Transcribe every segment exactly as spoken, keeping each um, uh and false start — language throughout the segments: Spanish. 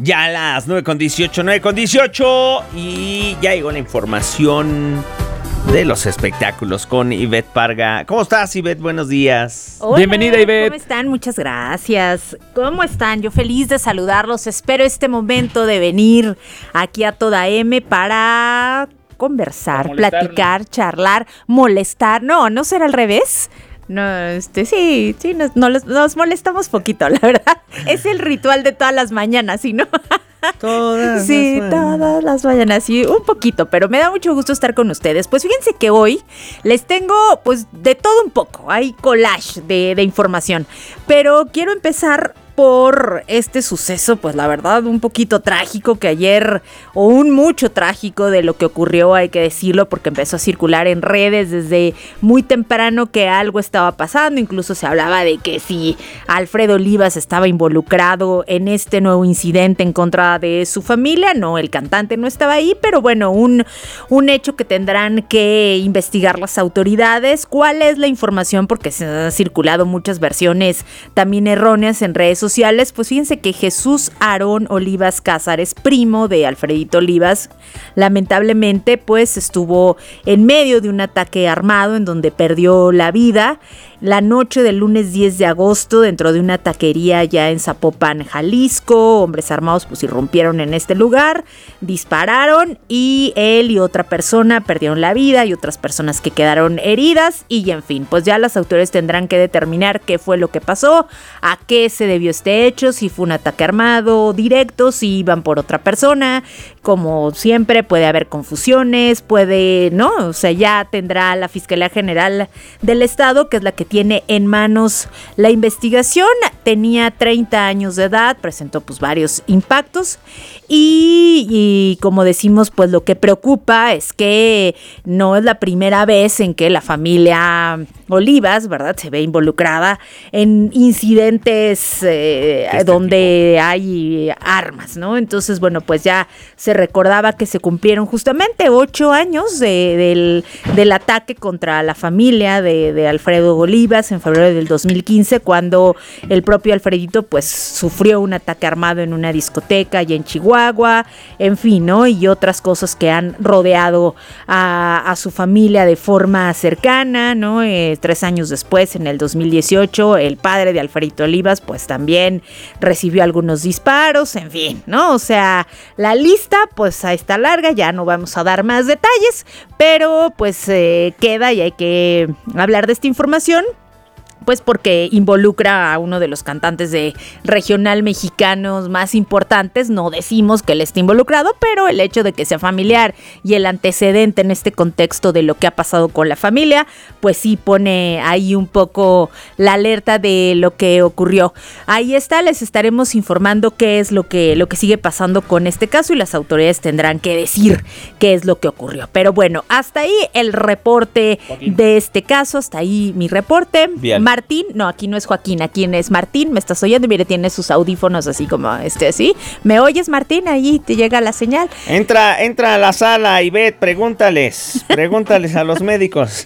Ya a las nueve con dieciocho, nueve con dieciocho y ya llegó la información de los espectáculos con Ivette Parga. ¿Cómo estás, Ivette? Buenos días. Hola, bienvenida, Ivette. ¿Cómo están? Muchas gracias. ¿Cómo están? Yo feliz de saludarlos. Espero este momento de venir aquí a Toda M para conversar, platicar, charlar, molestar. No, ¿no será al revés? No, este, sí, sí, nos, nos, nos molestamos poquito, la verdad. Es el ritual de todas las mañanas, ¿sí, no? Todas sí, las todas las mañanas, sí, un poquito, pero me da mucho gusto estar con ustedes. Pues fíjense que hoy les tengo, pues, de todo un poco, hay collage de, de información, pero quiero empezar por este suceso, pues la verdad un poquito trágico que ayer, o un mucho trágico de lo que ocurrió, hay que decirlo, porque empezó a circular en redes desde muy temprano que algo estaba pasando, incluso se hablaba de que si Alfredo Olivas estaba involucrado en este nuevo incidente en contra de su familia. No, el cantante no estaba ahí, pero bueno, un, un hecho que tendrán que investigar las autoridades. ¿Cuál es la información? Porque se han circulado muchas versiones también erróneas en redes sociales. Pues fíjense que Jesús Aarón Olivas Cázares, primo de Alfredito Olivas, lamentablemente pues estuvo en medio de un ataque armado en donde perdió la vida la noche del lunes diez de agosto dentro de una taquería ya en Zapopan, Jalisco. Hombres armados pues irrumpieron en este lugar, dispararon y él y otra persona perdieron la vida y otras personas que quedaron heridas y en fin, pues ya las autoridades tendrán que determinar qué fue lo que pasó, a qué se debió este hecho, si fue un ataque armado directo, si iban por otra persona. Como siempre puede haber confusiones, puede, ¿no? O sea, ya tendrá la Fiscalía General del Estado, que es la que tiene en manos la investigación. Tenía treinta años de edad, presentó pues varios impactos y, y como decimos, pues lo que preocupa es que no es la primera vez en que la familia Olivas, ¿verdad?, se ve involucrada en incidentes eh, donde hay armas, ¿no? Entonces, bueno, pues ya se recordaba que se cumplieron justamente ocho años de, del, del ataque contra la familia de, de Alfredo Olivas en febrero del dos mil quince, cuando el propio Alfredito pues sufrió un ataque armado en una discoteca allá en Chihuahua, en fin, ¿no? Y otras cosas que han rodeado a, a su familia de forma cercana, ¿no? Eh, tres años después, en el dos mil dieciocho, el padre de Alfredito Olivas pues también recibió algunos disparos, en fin, ¿no? O sea, la lista pues ahí está larga, ya no vamos a dar más detalles, pero pues eh, queda y hay que hablar de esta información. Pues porque involucra a uno de los cantantes de regional mexicanos más importantes. No decimos que él esté involucrado, pero el hecho de que sea familiar y el antecedente en este contexto de lo que ha pasado con la familia, pues sí pone ahí un poco la alerta de lo que ocurrió. Ahí está, les estaremos informando qué es lo que, lo que sigue pasando con este caso y las autoridades tendrán que decir qué es lo que ocurrió. Pero bueno, hasta ahí el reporte Joaquín. de este caso, hasta ahí mi reporte. Bien. Martín, no, aquí no es Joaquín, aquí es Martín, me estás oyendo, mire, tiene sus audífonos así como este, así. ¿Me oyes, Martín? Ahí te llega la señal. Entra, entra a la sala, Ivette, pregúntales, pregúntales a los médicos.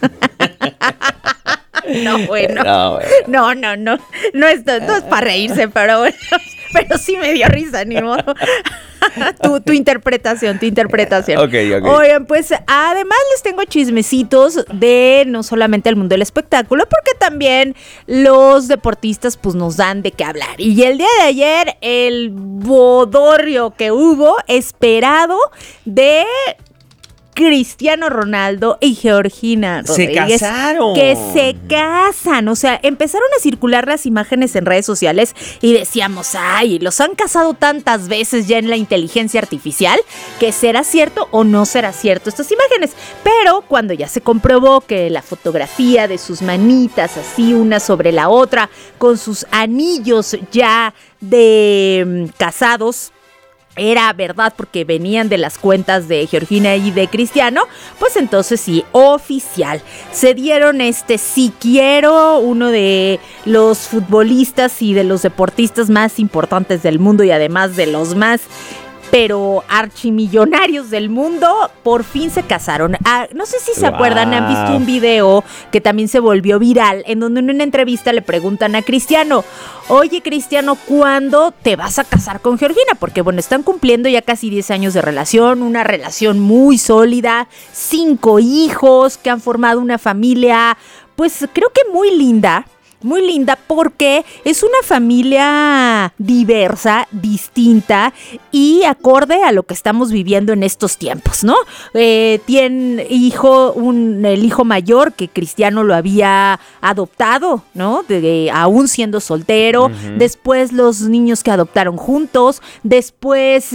No, bueno. No, bueno. No, no, no. No es, no es para reírse, pero bueno. Pero sí me dio risa, ni modo. tu, tu interpretación, tu interpretación. Ok, ok. Oigan, pues además les tengo chismecitos de no solamente el mundo del espectáculo, porque también los deportistas pues nos dan de qué hablar. Y el día de ayer, el bodorrio que hubo esperado de Cristiano Ronaldo y Georgina Rodríguez. Se casaron. Que se casan. O sea, empezaron a circular las imágenes en redes sociales y decíamos, ay, los han casado tantas veces ya en la inteligencia artificial, que será cierto o no será cierto estas imágenes. Pero cuando ya se comprobó que la fotografía de sus manitas así una sobre la otra, con sus anillos ya de um, casados, era verdad porque venían de las cuentas de Georgina y de Cristiano, pues entonces sí, oficial. Se dieron este sí quiero, uno de los futbolistas y de los deportistas más importantes del mundo y además de los más pero archimillonarios del mundo por fin se casaron. Ah, no sé si se wow. acuerdan, han visto un video que también se volvió viral, en donde en una entrevista le preguntan a Cristiano, oye Cristiano, ¿cuándo te vas a casar con Georgina? Porque bueno, están cumpliendo ya casi diez años de relación, una relación muy sólida, cinco hijos que han formado una familia, pues creo que muy linda. Muy linda porque es una familia diversa, distinta y acorde a lo que estamos viviendo en estos tiempos, ¿no? Eh, tiene hijo, un, el hijo mayor que Cristiano lo había adoptado, ¿no? De, de, aún siendo soltero. Uh-huh. Después los niños que adoptaron juntos. Después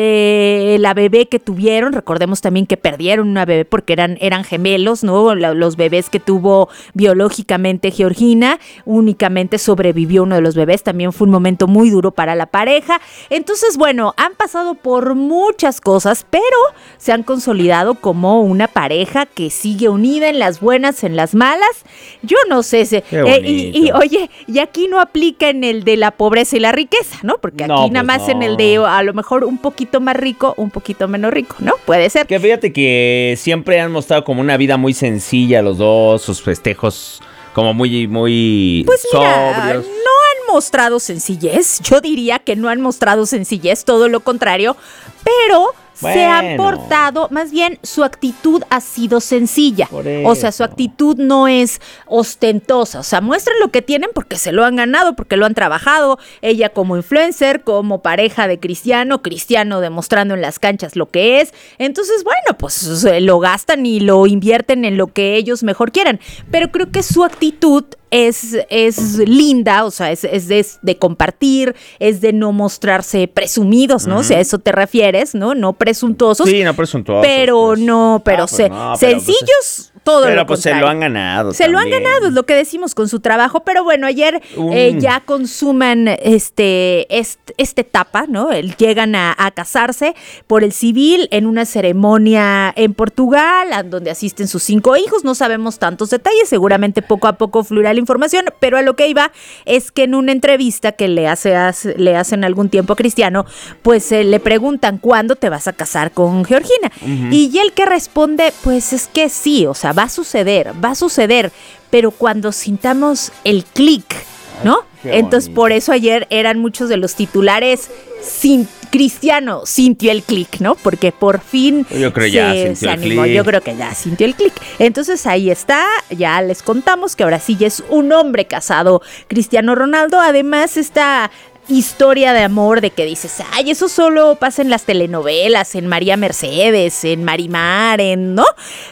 eh, la bebé que tuvieron. Recordemos también que perdieron una bebé porque eran, eran gemelos, ¿no? Los bebés que tuvo biológicamente Georgina. Únicamente sobrevivió uno de los bebés, también fue un momento muy duro para la pareja. Entonces, bueno, han pasado por muchas cosas, pero se han consolidado como una pareja que sigue unida en las buenas, en las malas. Yo no sé, si, eh, y, y oye, y aquí no aplica en el de la pobreza y la riqueza, ¿no? Porque aquí no, nada pues más no. En el de a lo mejor un poquito más rico, un poquito menos rico, ¿no? Puede ser. Que fíjate que siempre han mostrado como una vida muy sencilla los dos, sus festejos como muy, muy pues mira, sobrios. No han mostrado sencillez. Yo diría que no han mostrado sencillez, todo lo contrario. Pero bueno. Se han portado, más bien su actitud ha sido sencilla. O sea, su actitud no es ostentosa. O sea, muestran lo que tienen porque se lo han ganado, porque lo han trabajado. Ella como influencer, como pareja de Cristiano, Cristiano demostrando en las canchas lo que es. Entonces, bueno, pues lo gastan y lo invierten en lo que ellos mejor quieran. Pero creo que su actitud es, es linda, o sea, es, es de, de compartir, es de no mostrarse presumidos, ¿no? Uh-huh. O sea, a eso te refieres, ¿no? No presuntuosos. Sí, no presuntuosos. Pero pues. no, pero, ah, pues se, no, pero sencillos, pues es, todo pero lo pues contrario. se lo han ganado Se también. lo han ganado, es lo que decimos con su trabajo, pero bueno, ayer um. eh, ya consuman este, este, esta etapa, ¿no? El, llegan a, a casarse por el civil en una ceremonia en Portugal, a donde asisten sus cinco hijos, no sabemos tantos detalles, seguramente poco a poco fluirá la información, pero a lo que iba es que en una entrevista que le hace, hace le hacen algún tiempo a Cristiano, pues eh, le preguntan ¿cuándo te vas a casar con Georgina? Uh-huh. Y él que responde, pues es que sí, o sea, va a suceder, va a suceder, pero cuando sintamos el clic, ¿no? Ay, entonces bonito. Por eso ayer eran muchos de los titulares sin Cristiano sintió el clic, ¿no? Porque por fin yo creo se, ya sintió se el animó. clic. Yo creo que ya sintió el clic. Entonces ahí está, ya les contamos que ahora sí ya es un hombre casado, Cristiano Ronaldo. Además esta historia de amor de que dices, ay, eso solo pasa en las telenovelas, en María Mercedes, en Marimar, en, ¿no?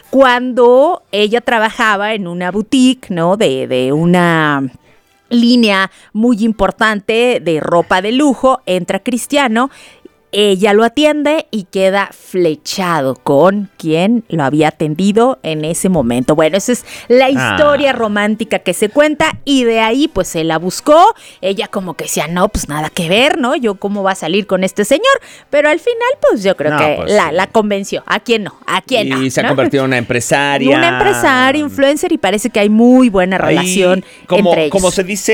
Cuando ella trabajaba en una boutique, ¿no? De, de una línea muy importante de ropa de lujo, entra Cristiano, ella lo atiende y queda flechado con quien lo había atendido en ese momento. Bueno, esa es la historia ah. romántica que se cuenta y de ahí pues él la buscó. Ella como que decía, no, pues nada que ver, ¿no? Yo cómo va a salir con este señor, pero al final pues yo creo no, que pues, la, sí. la convenció. ¿A quién no? ¿A quién y no? Y se ¿no? ha convertido en una empresaria. Una empresaria, influencer y parece que hay muy buena ahí, relación como, entre ellos. Como se dice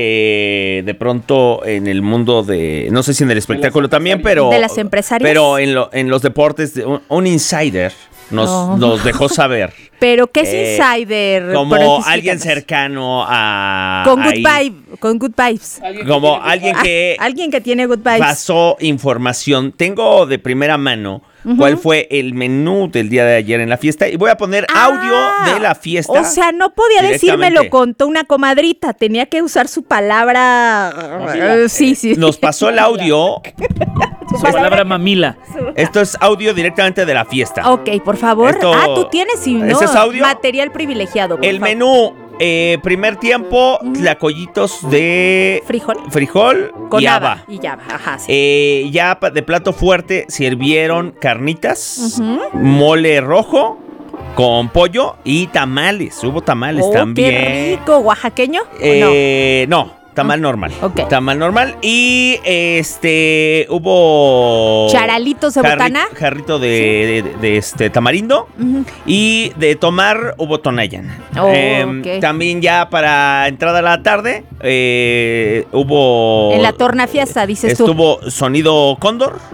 de pronto en el mundo de, no sé si en el espectáculo también, pero... De las empresarias. Pero en, lo, en los deportes, un, un insider nos, oh. nos dejó saber. ¿Pero qué es eh, insider? Como alguien cercano a... Con good, vibe, con good vibes. Como alguien que... Ah, alguien que tiene good vibes. Pasó información. Tengo de primera mano uh-huh. cuál fue el menú del día de ayer en la fiesta. Y voy a poner ah, audio de la fiesta. O sea, no podía decirme lo contó una comadrita. Tenía que usar su palabra... No, sí, la, sí, sí. Nos pasó el audio... Su palabra mamila. Esto es audio directamente de la fiesta. Ok, por favor. Esto, ah, tú tienes sí, ¿no? ¿Ese es audio? Material privilegiado. El favor. menú, eh, primer tiempo, mm. tlacoyitos de... Frijol. Frijol con y haba. haba. Y haba, ajá, sí. Eh, ya de plato fuerte sirvieron carnitas, uh-huh. mole rojo con pollo y tamales. Hubo tamales oh, también. Qué rico. ¿Oaxaqueño? Eh, no? no. Tamal normal. Okay. Tamal normal. Y este hubo... Charalitos de jarri, botana. Jarrito de, sí. de, de, de este tamarindo. Uh-huh. Y de tomar hubo tonayan. Oh, eh, okay. También ya para entrada a la tarde eh, hubo... En la torna fiesta, dices estuvo tú. Estuvo sonido cóndor.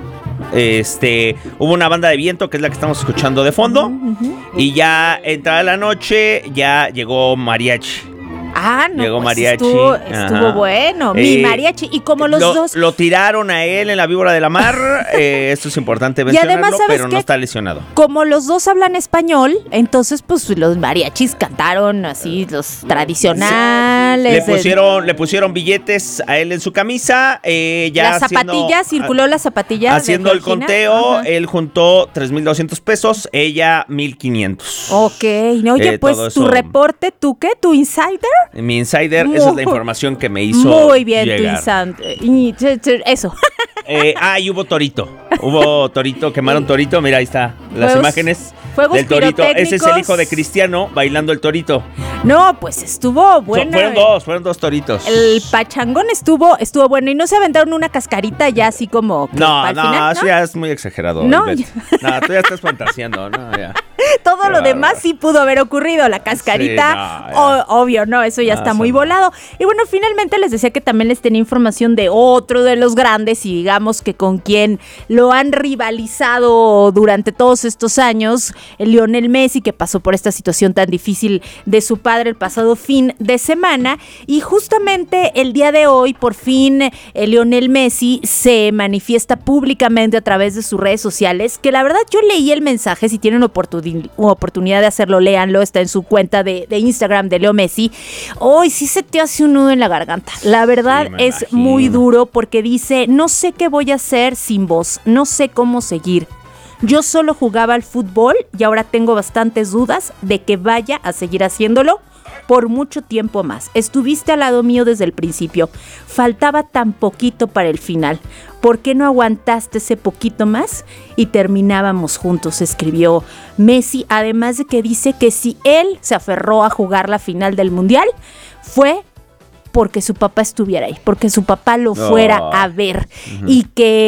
Este, hubo una banda de viento que es la que estamos escuchando de fondo. Uh-huh, uh-huh. Y ya entrada la noche, ya llegó mariachi. Ah, no, Llegó pues mariachi. Estuvo, estuvo bueno. Mi eh, mariachi. Y como los lo, dos. Lo tiraron a él en la víbora de la mar. eh, esto es importante mencionarlo, y además, pero no está lesionado. Como los dos hablan español, entonces, pues los mariachis cantaron así, los tradicionales. Le pusieron, le pusieron billetes a él en su camisa. Eh, ya la zapatilla, haciendo, circuló la zapatilla. Haciendo el conteo, ajá. Él juntó tres mil doscientos pesos, ella mil quinientos. Ok. Oye, eh, pues tu eso... reporte, ¿tú qué? ¿Tu insider? Mi insider, muy, esa es la información que me hizo muy bien, llegar. Tu insider. Eso. Eh, ah, y hubo torito. Hubo torito, quemaron torito. Mira, ahí está las fuegos, imágenes fuegos del torito. Ese es el hijo de Cristiano bailando el torito. No, pues estuvo bueno. So, fueron dos, fueron dos toritos. El pachangón estuvo, estuvo bueno. Y no se aventaron una cascarita ya así como. No, no, final, eso ¿no? ya es muy exagerado. No, no, tú ya estás fantaseando, no, ya. Todo Qué lo demás sí pudo haber ocurrido. La cascarita, sí, no, o, obvio, no, eso ya no, está eso muy no. volado. Y bueno, finalmente les decía que también les tenía información de otro de los grandes y digamos que con quien lo han rivalizado durante todos estos años, el Lionel Messi, que pasó por esta situación tan difícil de su padre el pasado fin de semana. Y justamente el día de hoy, por fin, el Lionel Messi se manifiesta públicamente a través de sus redes sociales, que la verdad yo leí el mensaje, si tienen oportunidad oportunidad de hacerlo, léanlo, está en su cuenta de, de Instagram de Leo Messi. Hoy oh, sí se te hace un nudo en la garganta. La verdad sí, es imagino. Muy duro porque dice, no sé qué voy a hacer sin vos, no sé cómo seguir. Yo solo jugaba al fútbol y ahora tengo bastantes dudas de que vaya a seguir haciéndolo por mucho tiempo más. Estuviste al lado mío desde el principio. Faltaba tan poquito para el final. ¿Por qué no aguantaste ese poquito más? Y terminábamos juntos, escribió Messi. Además de que dice que si él se aferró a jugar la final del Mundial, fue porque su papá estuviera ahí, porque su papá lo fuera oh. a ver uh-huh. y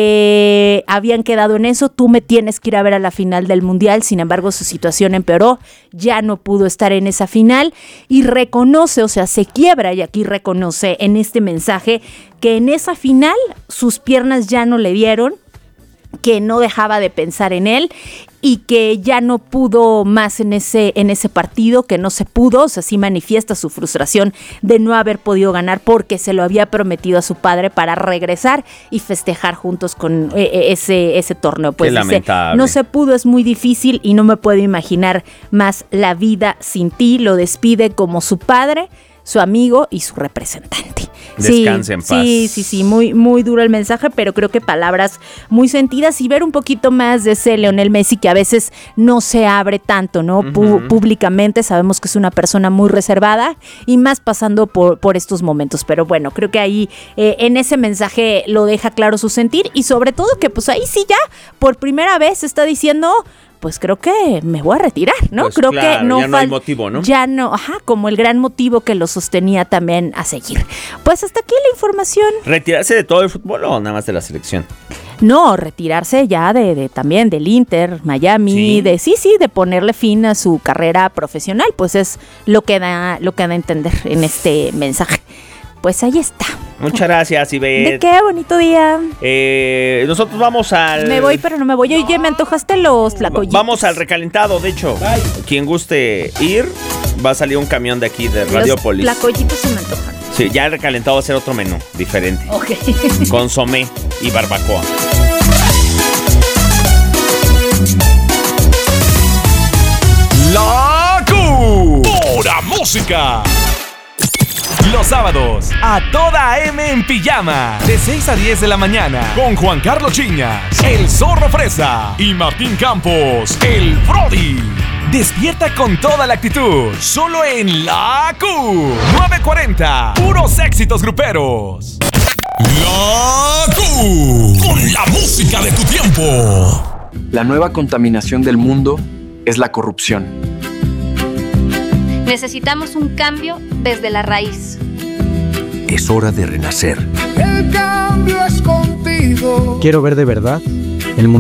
que habían quedado en eso, tú me tienes que ir a ver a la final del Mundial. Sin embargo, su situación empeoró, ya no pudo estar en esa final y reconoce, o sea, se quiebra y aquí reconoce en este mensaje que en esa final sus piernas ya no le dieron, que no dejaba de pensar en él y que ya no pudo más en ese, en ese partido, que no se pudo, o sea, sí manifiesta su frustración de no haber podido ganar porque se lo había prometido a su padre para regresar y festejar juntos con eh, ese, ese torneo. Pues Qué dice, lamentable. No se pudo, es muy difícil y no me puedo imaginar más la vida sin ti. Lo despide como su padre, su amigo y su representante. Descanse sí, en paz. Sí, sí, sí, muy, muy duro el mensaje, pero creo que palabras muy sentidas y ver un poquito más de ese Lionel Messi que a veces no se abre tanto, ¿no? Uh-huh. Pu- públicamente sabemos que es una persona muy reservada y más pasando por, por estos momentos, pero bueno, creo que ahí eh, en ese mensaje lo deja claro su sentir y sobre todo que pues ahí sí ya por primera vez está diciendo... pues creo que me voy a retirar, ¿no? Pues creo claro, que no ya no hay motivo, ¿no? Ya no, ajá, como el gran motivo que lo sostenía también a seguir. Pues hasta aquí la información. ¿Retirarse de todo el fútbol o nada más de la selección? No, retirarse ya de, de también del Inter, Miami, ¿Sí? de sí, sí, de ponerle fin a su carrera profesional, pues es lo que da, lo que da a entender en este mensaje. Pues ahí está. Muchas gracias, Ivette. ¿De qué? Bonito día. Eh, nosotros vamos al... Me voy, pero no me voy. Oye, me antojaste los tlacoyitos. Vamos al recalentado, de hecho. Bye. Quien guste ir, va a salir un camión de aquí de Radiopolis. Los tlacoyitos se me antojan. Sí, ya el recalentado va a ser otro menú, diferente. Ok. Consomé y barbacoa. La Q. Pura música. Los sábados, a toda M en pijama, de seis a diez de la mañana, con Juan Carlos Chiñas, el Zorro Fresa y Martín Campos, el Brody. Despierta con toda la actitud, solo en La Q. nueve cuarenta, puros éxitos gruperos. La Q, con la música de tu tiempo. La nueva contaminación del mundo es la corrupción. Necesitamos un cambio desde la raíz. Es hora de renacer. El cambio es contigo. Quiero ver de verdad el mundo.